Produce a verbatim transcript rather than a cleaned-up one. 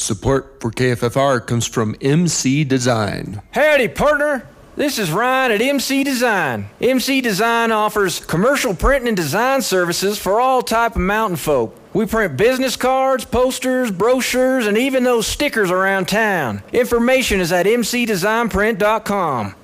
Support for K F F R comes from M C Design. Howdy, partner. This is Ryan at M C Design. M C Design offers commercial printing and design services for all type of mountain folk. We print business cards, posters, brochures, and even those stickers around town. Information is at m c design print dot com.